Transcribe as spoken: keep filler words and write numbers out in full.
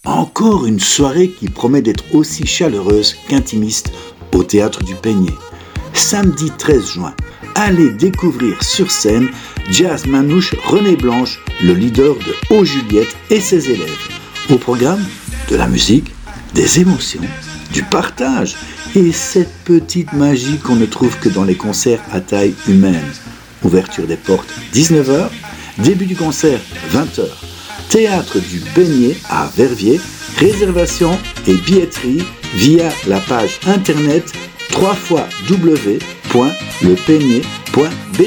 Encore une soirée qui promet d'être aussi chaleureuse qu'intimiste au Théâtre du Peigné. Samedi treize juin, allez découvrir sur scène Jazz Manouche René Blanche, le leader de Oh Juliette et ses élèves. Au programme, de la musique, des émotions, du partage et cette petite magie qu'on ne trouve que dans les concerts à taille humaine. Ouverture des portes dix-neuf heures, début du concert vingt heures. Théâtre du Peigné à Verviers, réservation et billetterie via la page internet w w w point le peigné point b